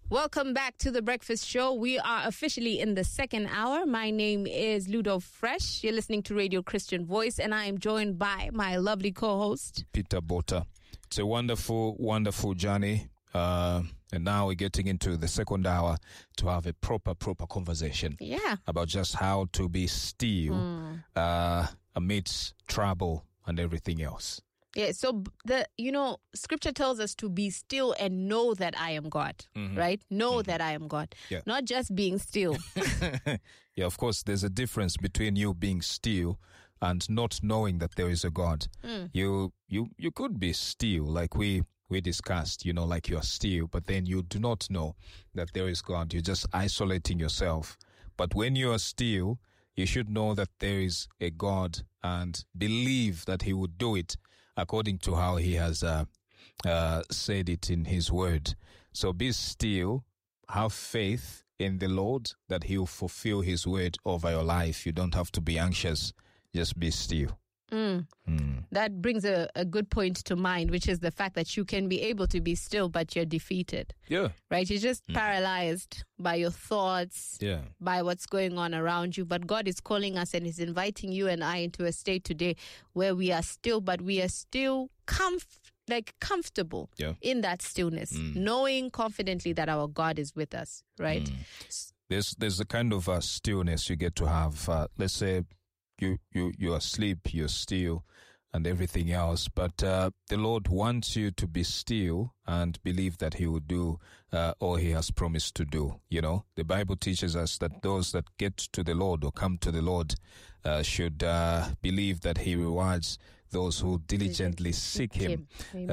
Welcome back to The Breakfast Show. We are officially in the second hour. My name is Ludo Fresh. You're listening to Radio Christian Voice, and I am joined by my lovely co-host, Peter Bota. It's a wonderful, wonderful journey. And now we're getting into the second hour to have a proper conversation about just how to be still amidst trouble and everything else. Yeah, so Scripture tells us to be still and know that I am God, right? Know that I am God, not just being still. Yeah, of course, there's a difference between you being still and not knowing that there is a God. You could be still, like we discussed, like you are still, but then you do not know that there is God. You're just isolating yourself. But when you are still, you should know that there is a God and believe that he would do it according to how he has said it in his word. So be still, have faith in the Lord that he will fulfill his word over your life. You don't have to be anxious. Just be still. That brings a good point to mind, which is the fact that you can be able to be still, but you're defeated. Yeah. Right? You're just paralyzed by your thoughts, by what's going on around you. But God is calling us and is inviting you and I into a state today where we are still, but we are still comfortable in that stillness, knowing confidently that our God is with us, right? There's a kind of stillness you get to have. Let's say you're asleep, you're still, and everything else. But the Lord wants you to be still and believe that he will do all he has promised to do. The Bible teaches us that those that get to the Lord or come to the Lord should believe that he rewards those who diligently seek him.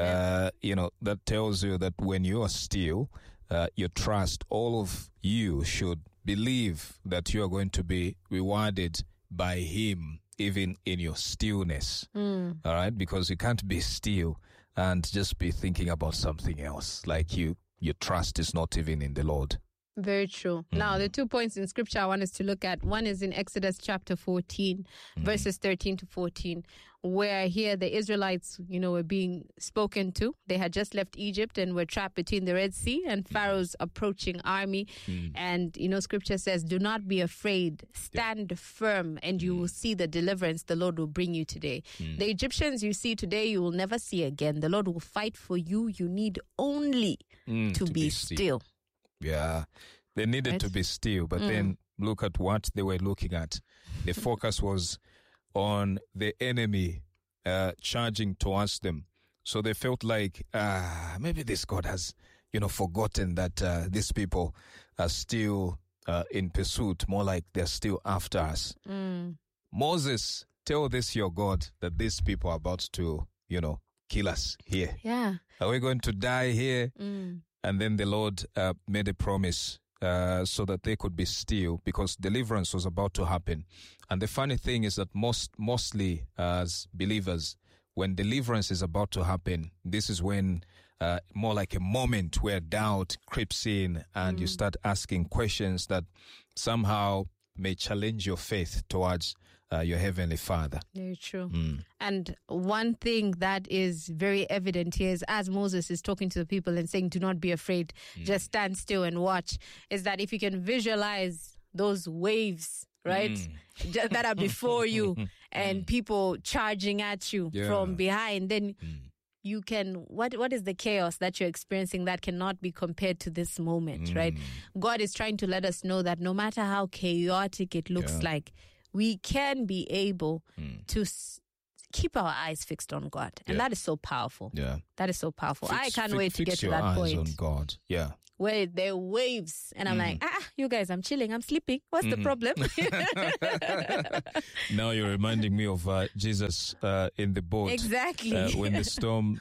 That tells you that when you are still, you trust, all of you should believe that you are going to be rewarded by him, even in your stillness. All right? Because you can't be still and just be thinking about something else. Like your trust is not even in the Lord. Very true. Now, the 2 points in Scripture I want us to look at. One is in Exodus chapter 14, verses 13 to 14, where here the Israelites, were being spoken to. They had just left Egypt and were trapped between the Red Sea and Pharaoh's approaching army. And, Scripture says, do not be afraid. Stand firm and you will see the deliverance the Lord will bring you today. The Egyptians you see today, you will never see again. The Lord will fight for you. You need only to be still. Yeah, they needed to be still, but then look at what they were looking at. The focus was on the enemy charging towards them. So they felt like, maybe this God has, forgotten that these people are still in pursuit, more like they're still after us. Moses, tell this your God that these people are about to, kill us here. Yeah. Are we going to die here? And then the Lord made a promise so that they could be still, because deliverance was about to happen. And the funny thing is that mostly as believers, when deliverance is about to happen, this is when more like a moment where doubt creeps in and you start asking questions that somehow may challenge your faith towards your Heavenly Father. Very true. And one thing that is very evident here is, as Moses is talking to the people and saying, do not be afraid, just stand still and watch, is that if you can visualize those waves, right, that are before you and people charging at you from behind, then you can, what is the chaos that you're experiencing that cannot be compared to this moment, right? God is trying to let us know that no matter how chaotic it looks like, we can be able to keep our eyes fixed on God. And that is so powerful. Yeah. That is so powerful. I can't wait to get to that point. On God. Yeah. Where there are waves and I'm like, you guys, I'm chilling, I'm sleeping. What's the problem? Now you're reminding me of Jesus in the boat. Exactly. When the storm,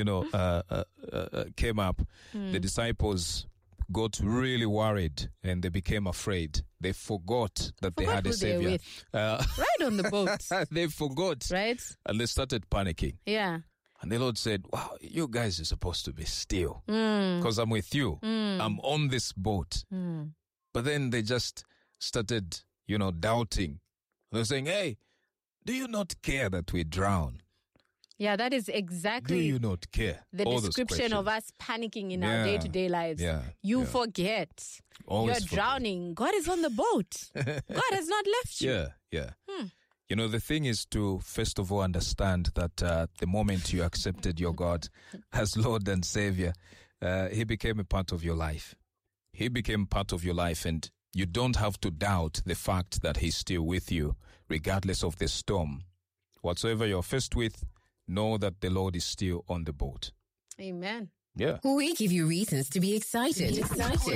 came up, the disciples got really worried and they became afraid. They forgot that they had a savior. Right on the boat. They forgot. Right. And they started panicking. Yeah. And the Lord said, wow, you guys are supposed to be still because I'm with you. I'm on this boat. But then they just started, doubting. They're saying, hey, do you not care that we drown? Yeah, that is exactly Do you not care? the All those description of questions. us panicking in our day-to-day lives. Yeah, You yeah. forget. Always You're forget. drowning. God is on the boat. God has not left you. Yeah. You know, the thing is to first of all understand that the moment you accepted your God as Lord and Savior, He became a part of your life. He became part of your life, and you don't have to doubt the fact that He's still with you, regardless of the storm. Whatsoever you're faced with, know that the Lord is still on the boat. Amen. Yeah. We give you reasons to be excited.